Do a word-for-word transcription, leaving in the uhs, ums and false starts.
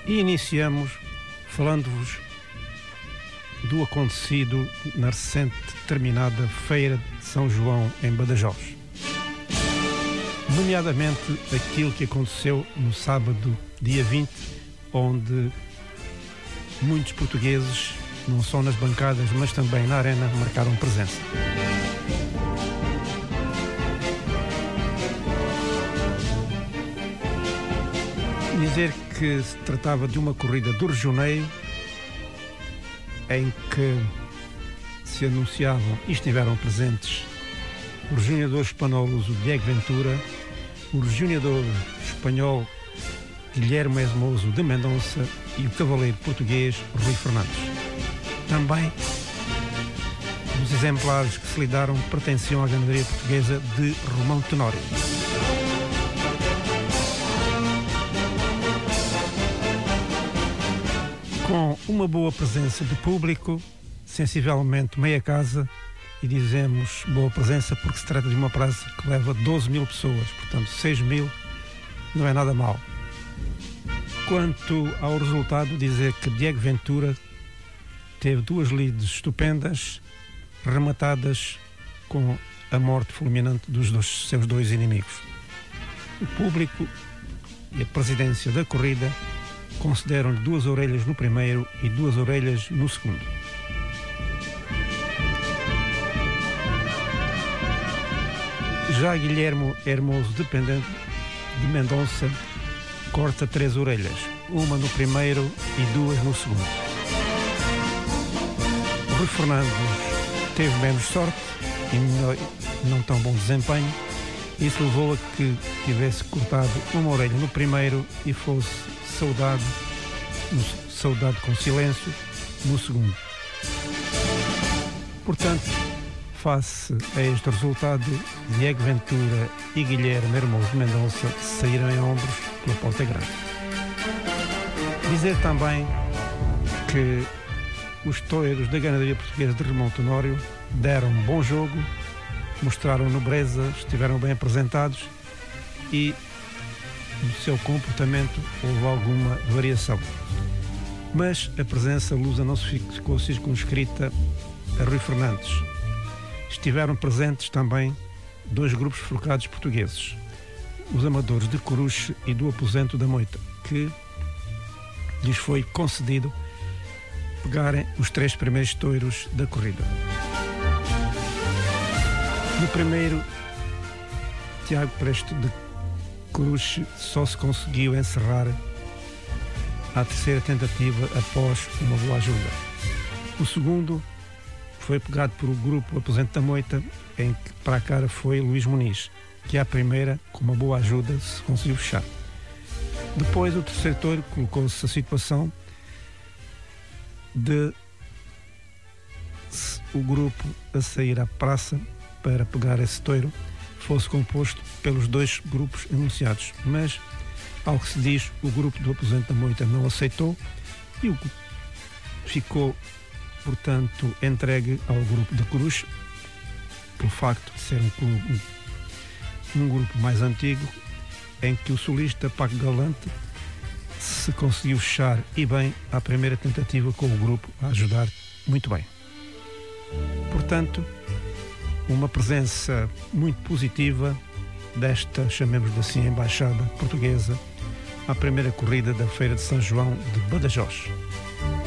E iniciamos falando-vos do acontecido na recente terminada Feira de São João em Badajoz. Nomeadamente aquilo que aconteceu no sábado, dia vinte, onde muitos portugueses, não só nas bancadas, mas também na arena, marcaram presença. Dizer que se tratava de uma corrida do Regioneio, em que se anunciavam e estiveram presentes o regionador espanhol Diego Ventura, o regionador espanhol Guilherme Esmoso de Mendonça e o cavaleiro português Rui Fernandes. Também os exemplares que se lidaram pertenciam à ganaderia portuguesa de Romão Tenório. Com uma boa presença de público, sensivelmente meia casa, e dizemos boa presença porque se trata de uma praça que leva doze mil pessoas, portanto seis mil não é nada mal. Quanto ao resultado, dizer que Diego Ventura teve duas lides estupendas, rematadas com a morte fulminante dos dois, seus dois inimigos. O público e a presidência da corrida consideram-lhe duas orelhas no primeiro e duas orelhas no segundo. Já Guilherme Hermoso Dependente de Mendonça corta três orelhas, uma no primeiro e duas no segundo. Rui Fernandes teve menos sorte e melhor, não tão bom desempenho. Isso levou a que tivesse cortado uma orelha no primeiro e fosse saudado, saudado com silêncio no segundo. Portanto, face a este resultado, Diego Ventura e Guilherme Hermoso de Mendonça saíram em ombros pela Porta Grande. Dizer também que os touros da ganaderia portuguesa de Romão Tenório deram um bom jogo, mostraram nobreza, estiveram bem apresentados e no seu comportamento houve alguma variação. Mas a presença lusa não se ficou circunscrita a Rui Fernandes. Estiveram presentes também dois grupos forcados portugueses, os amadores de Coruche e do Aposento da Moita, que lhes foi concedido pegarem os três primeiros touros da corrida. No primeiro, Tiago Presto de Coruche só se conseguiu encerrar à terceira tentativa após uma boa ajuda. O segundo foi pegado por o grupo Aposento da Moita, em que para a cara foi Luís Muniz, que à primeira, com uma boa ajuda, se conseguiu fechar. Depois o terceiro touro colocou-se a situação de o grupo a sair à praça para pegar esse touro fosse composto pelos dois grupos enunciados, mas ao que se diz o grupo do Aposento da Moita não aceitou e o ficou, portanto, entregue ao grupo de Coruche, pelo facto de ser um, clube, um grupo mais antigo, em que o solista Paco Galante se conseguiu fechar e bem à primeira tentativa com o grupo a ajudar muito bem. Portanto, uma presença muito positiva desta, chamemos-lhe assim, embaixada portuguesa à primeira corrida da Feira de São João de Badajoz.